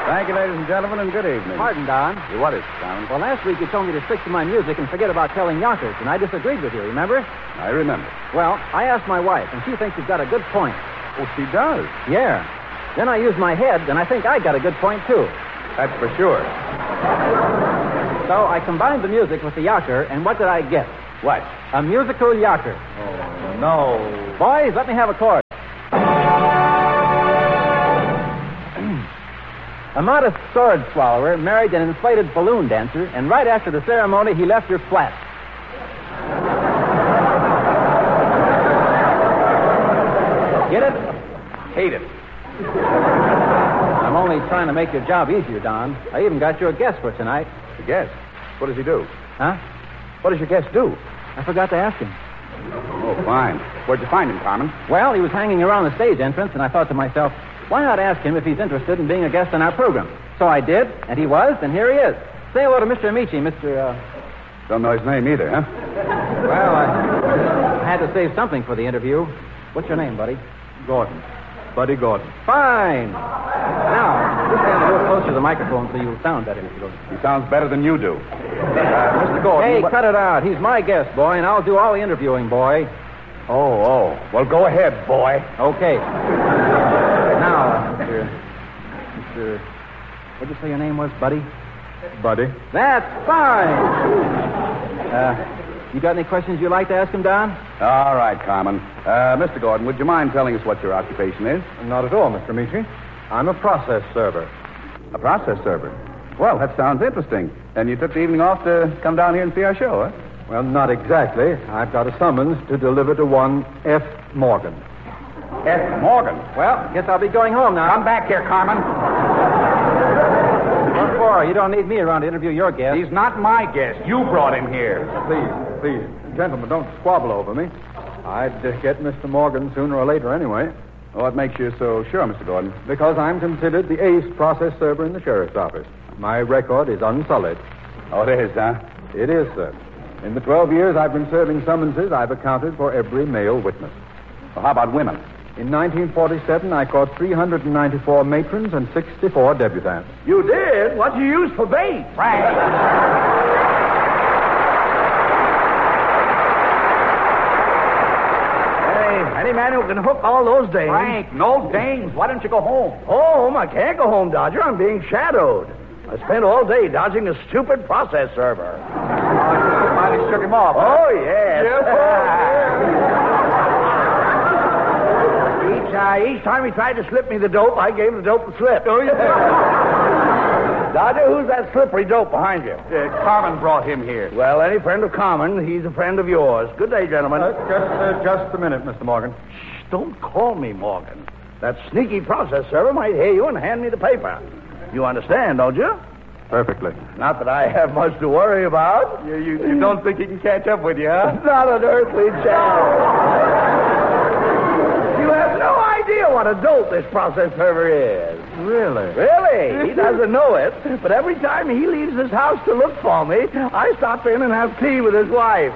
Thank you, ladies and gentlemen, and good evening. Pardon, Don. What is it, Simon? Well, last week you told me to stick to my music and forget about telling Yonkers, and I disagreed with you, remember? I remember. Well, I asked my wife, and she thinks you've got a good point. Oh, she does? Yeah. Then I used my head, and I think I got a good point, too. That's for sure. So I combined the music with the yoker, and what did I get? What? A musical yoker. Oh, no. Boys, let me have a chord. A modest sword swallower married an inflated balloon dancer, and right after the ceremony, he left her flat. Get it? Hate it. I'm only trying to make your job easier, Don. I even got you a guest for tonight. A guest? What does he do? Huh? What does your guest do? I forgot to ask him. Oh, fine. Where'd you find him, Carmen? Well, he was hanging around the stage entrance, and I thought to myself, why not ask him if he's interested in being a guest on our program? So I did, and he was, and here he is. Say hello to Mr. Amici, Don't know his name either, huh? Well, I had to save something for the interview. What's your name, buddy? Gordon. Buddy Gordon. Fine. Now, just stand a little closer to the microphone so you'll sound better, Mr. Gordon. He sounds better than you do. Mr. Gordon. Hey, cut it out. He's my guest, boy, and I'll do all the interviewing, boy. Oh. Well, go ahead, boy. Okay. Now, Mr. What'd you say your name was, Buddy? Buddy. That's fine. You got any questions you'd like to ask him, Don? All right, Carmen. Mr. Gordon, would you mind telling us what your occupation is? Not at all, Mr. Amici. I'm a process server. A process server. Well, that sounds interesting. And you took the evening off to come down here and see our show, huh? Well, not exactly. I've got a summons to deliver to one F. Morgan. F. Morgan. Well, guess I'll be going home now. Come back here, Carmen. What for? You don't need me around to interview your guest. He's not my guest. You brought him here. Please. Gentlemen, don't squabble over me. I'd get Mr. Morgan sooner or later anyway. What makes you so sure, Mr. Gordon? Because I'm considered the ace process server in the sheriff's office. My record is unsullied. Oh, it is, huh? It is, sir. In the 12 years I've been serving summonses, I've accounted for every male witness. Well, how about women? In 1947, I caught 394 matrons and 64 debutantes. You did? What'd you use for bait? Frank. Any man who can hook all those dames. Frank, no dames. Why don't you go home? Home? I can't go home, Dodger. I'm being shadowed. I spent all day dodging a stupid process server. Finally shook him off. Oh, yes. Each time he tried to slip me the dope, I gave the dope the slip. Oh, yeah. Dodger, who's that slippery dope behind you? Carmen brought him here. Well, any friend of Carmen, he's a friend of yours. Good day, gentlemen. Just a minute, Mr. Morgan. Shh, don't call me Morgan. That sneaky process server might hear you and hand me the paper. You understand, don't you? Perfectly. Not that I have much to worry about. You don't think he can catch up with you, huh? Not an earthly chance. You have no idea what a dope this process server is. Really? Really? He doesn't know it, but every time he leaves his house to look for me, I stop in and have tea with his wife.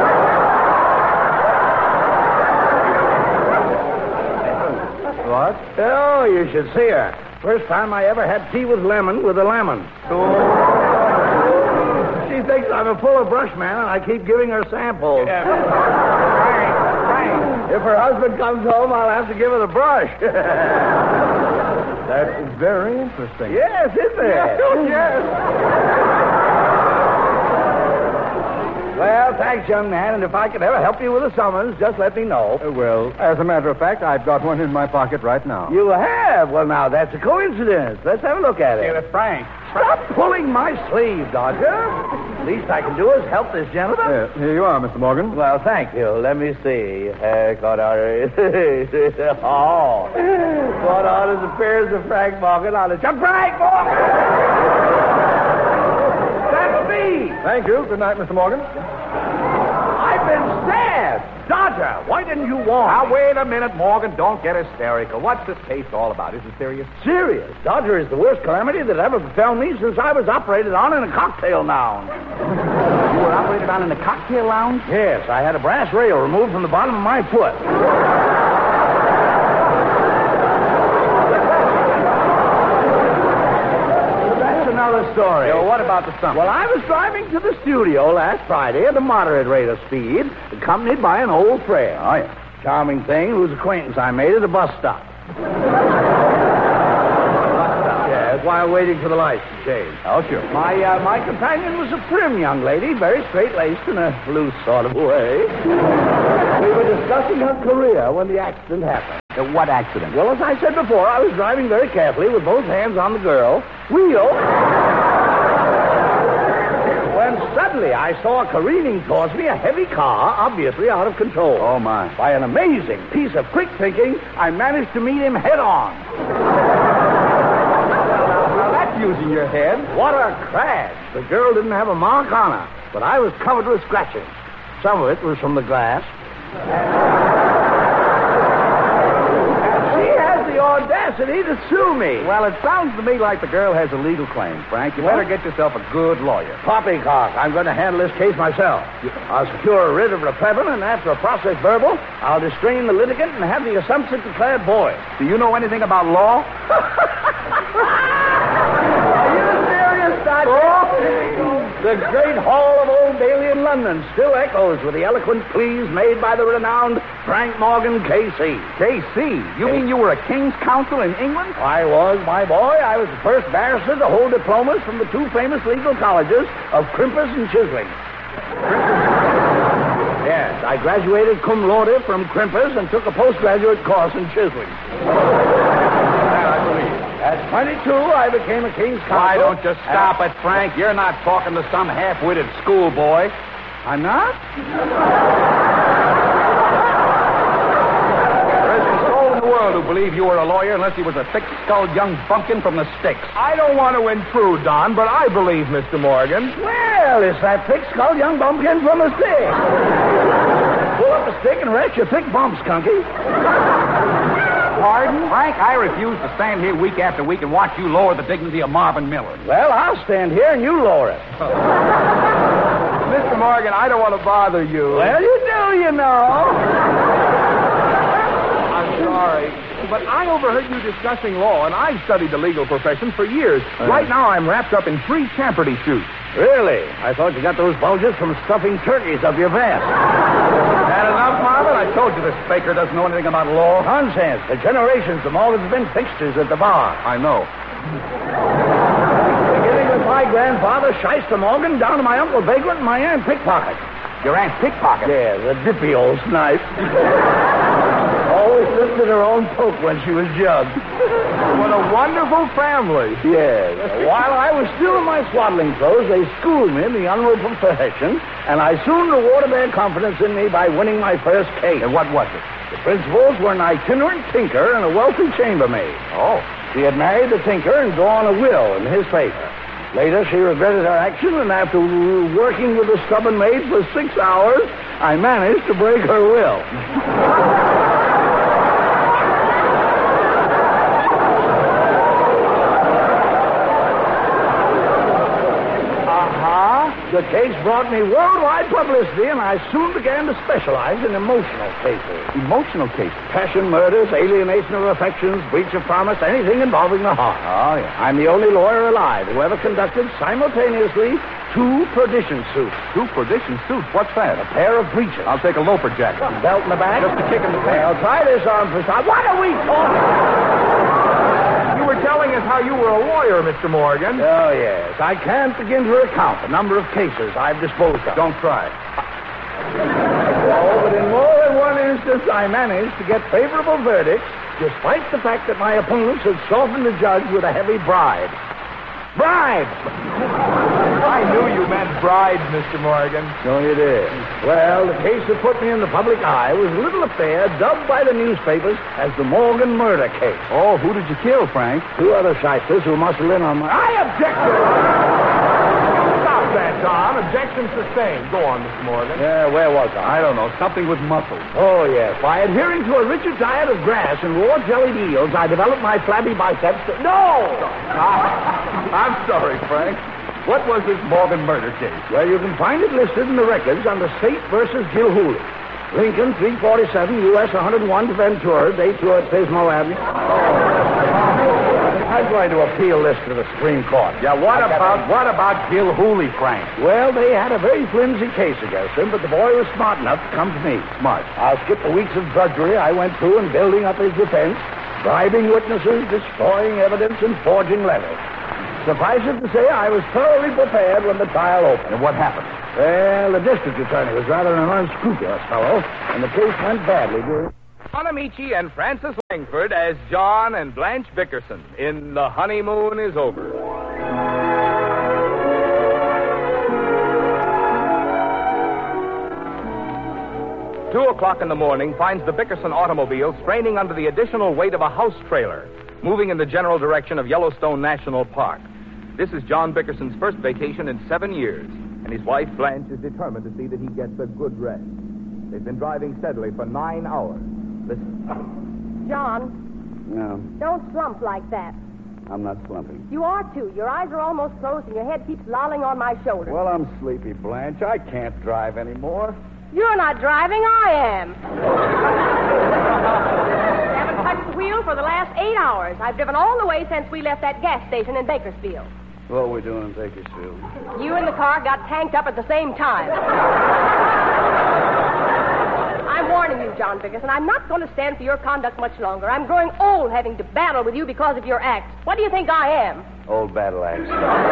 What? Oh, you should see her. First time I ever had tea with a lemon. She thinks I'm a full of brush man, and I keep giving her samples. Frank. If her husband comes home, I'll have to give her the brush. That's very interesting. Yes, isn't it? Yes. Well, thanks, young man, and if I could ever help you with a summons, just let me know. Well, as a matter of fact, I've got one in my pocket right now. You have? Well, now, that's a coincidence. Let's have a look at it. Frank. Stop pulling my sleeve, Dodger. Least I can do is help this gentleman. Here you are, Mr. Morgan. Well, thank you. Let me see. Got on. Oh. What on is appears of Frank Morgan on it. Frank Morgan! That's me! Thank you. Good night, Mr. Morgan. I've been stabbed! Dodger, why didn't you warn Now, me? wait a minute, Morgan. Don't get hysterical. What's this case all about? Is it serious? Serious. Dodger is the worst calamity that ever befell me since I was operated on in a cocktail lounge. You were operated on in a cocktail lounge? Yes, I had a brass rail removed from the bottom of my foot. story. Well, what about the stump? Well, I was driving to the studio last Friday at a moderate rate of speed, accompanied by an old friend. Oh, yeah. Charming thing whose acquaintance I made at a bus stop. Yes, while waiting for the lights to change. Oh, sure. My companion was a prim young lady, very straight-laced in a loose sort of way. We were discussing her career when the accident happened. What accident? Well, as I said before, I was driving very carefully with both hands on the girl wheel. When suddenly I saw careening towards me a heavy car, obviously out of control. Oh, my. By an amazing piece of quick thinking, I managed to meet him head on. Now, that's using your head. What a crash. The girl didn't have a mark on her, but I was covered with scratches. Some of it was from the glass. She has the audacity to sue me. Well, it sounds to me like the girl has a legal claim, Frank. You better get yourself a good lawyer. Poppycock, I'm going to handle this case myself. I'll secure a writ of replevin, and after a process verbal, I'll distrain the litigant and have the assumption declared void. Do you know anything about law? Are you serious, Doctor? The great hall of Old Bailey in London still echoes with the eloquent pleas made by the renowned Frank Morgan, K.C. K.C.? You mean you were a king's counsel in England? I was, my boy. I was the first barrister to hold diplomas from the two famous legal colleges of Crimpus and Chisling. Yes, I graduated cum laude from Crimpus and took a postgraduate course in Chisling. That I believe. At 22, I became a king's counsel. Why don't you stop it, Frank? You're not talking to some half-witted schoolboy. I'm not? There isn't a soul in the world who believed you were a lawyer unless he was a thick-skulled young bumpkin from the sticks. I don't want to intrude, Don, but I believe Mr. Morgan. Well, it's that thick-skulled young bumpkin from the stick. Pull up a stick and rest your thick bumps, Kunky. Pardon? Frank, I refuse to stand here week after week and watch you lower the dignity of Marvin Miller. Well, I'll stand here and you lower it. Mr. Morgan, I don't want to bother you. Well, you do, you know. I'm sorry, but I overheard you discussing law, and I've studied the legal profession for years. Right now, I'm wrapped up in 3 Champerty suits. Really? I thought you got those bulges from stuffing turkeys up your vest. That enough, Marvin? I told you this faker doesn't know anything about law. Nonsense. For generations, the Morgans have been fixtures at the bar. I know. Beginning with my grandfather, Shyster Morgan, down to my Uncle Vagrant and my Aunt Pickpocket. Your Aunt Pickpocket? Yeah, the dippy old snipe. Always lifted her own poke when she was jugged. What a wonderful family. Yes. While I was still in my swaddling clothes, they schooled me in the honorable profession, and I soon rewarded their confidence in me by winning my first case. And what was it? The principals were an itinerant tinker and a wealthy chambermaid. Oh. She had married the tinker and drawn a will in his favor. Later, she regretted her action, and after working with the stubborn maid for 6 hours, I managed to break her will. The case brought me worldwide publicity, and I soon began to specialize in emotional cases. Emotional cases? Passion murders, alienation of affections, breach of promise, anything involving the heart. Oh, yeah. I'm the only lawyer alive who ever conducted simultaneously 2 perdition suits. 2 perdition suits? What's that? A pair of breeches. I'll take a loaper jacket. Belt in the back? Just a kick in the pants. Well, try this on for size. What are we talking? You were telling us how you were a lawyer, Mr. Morgan. Oh, yes. I can't begin to recount the number of cases I've disposed of. Don't try. Oh, but in more than one instance, I managed to get favorable verdicts, despite the fact that my opponents had softened the judge with a heavy bribe. Bribe! I knew you meant bribes, Mr. Morgan. So you did. Well, the case that put me in the public eye was a little affair dubbed by the newspapers as the Morgan murder case. Oh, who did you kill, Frank? 2 other shysters who muscled in on my... I object to it! Stop that, Don. Objection sustained. Go on, Mr. Morgan. Yeah, where was I? I don't know. Something with muscles. Oh, yes. By adhering to a rigid diet of grass and raw jellied eels, I developed my flabby biceps to... No! I'm sorry, Frank. What was this Morgan murder case? Well, you can find it listed in the records under State versus Gilhooly. Lincoln, 347, U.S. 101 to Ventura, date to Pismo Avenue. going to appeal this to the Supreme Court. Yeah, what about Gil Hooley, Frank? Well, they had a very flimsy case against him, but the boy was smart enough to come to me. Smart. I'll skip the weeks of drudgery I went through in building up his defense, bribing witnesses, destroying evidence, and forging letters. Suffice it to say, I was thoroughly prepared when the trial opened. And what happened? Well, the district attorney was rather an unscrupulous fellow, and the case went badly during... John Amici and Francis Langford as John and Blanche Bickerson in The Honeymoon is Over. Two 2:00 in the morning finds the Bickerson automobile straining under the additional weight of a house trailer, moving in the general direction of Yellowstone National Park. This is John Bickerson's first vacation in 7 years, and his wife, Blanche, is determined to see that he gets a good rest. They've been driving steadily for 9 hours. Listen. John, No, don't slump like that. I'm not slumping. You are, too. Your eyes are almost closed and your head keeps lolling on my shoulder. Well, I'm sleepy, Blanche. I can't drive anymore. You're not driving, I am. I haven't touched the wheel for the last 8 hours. I've driven all the way since we left that gas station in Bakersfield. What are we doing in Bakersfield? You and the car got tanked up at the same time. I'm warning you, John Bickerson. I'm not going to stand for your conduct much longer. I'm growing old having to battle with you because of your acts. What do you think I am? Old battle axe.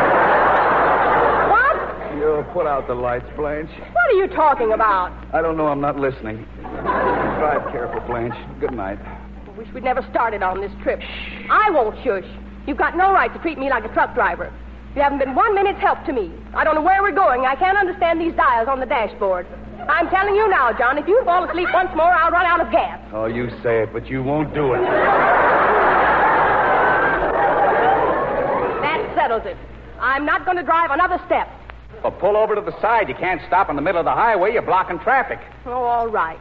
What? You put out the lights, Blanche. What are you talking about? I don't know. I'm not listening. Drive careful, Blanche. Good night. I wish we'd never started on this trip. Shh. I won't shush. You've got no right to treat me like a truck driver. You haven't been 1 minute's help to me. I don't know where we're going. I can't understand these dials on the dashboard. I'm telling you now, John, if you fall asleep once more, I'll run out of gas. Oh, you say it, but you won't do it. That settles it. I'm not going to drive another step. Well, pull over to the side. You can't stop in the middle of the highway. You're blocking traffic. Oh, all right.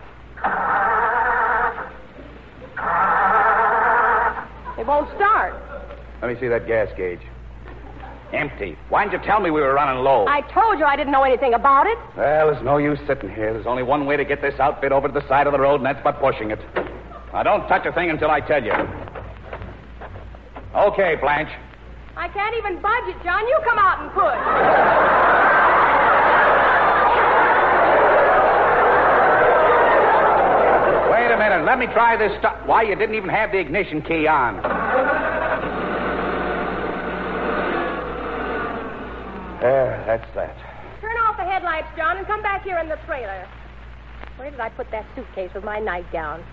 It won't start. Let me see that gas gauge. Empty. Why didn't you tell me we were running low? I told you I didn't know anything about it. Well, there's no use sitting here. There's only one way to get this outfit over to the side of the road, and that's by pushing it. Now, don't touch a thing until I tell you. Okay, Blanche. I can't even budge it, John. You come out and push. Wait a minute. Let me try this stuff. Why, you didn't even have the ignition key on. There, that's that. Turn off the headlights, John, and come back here in the trailer. Where did I put that suitcase with my nightgown?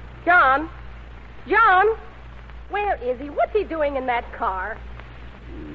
John? John? Where is he? What's he doing in that car?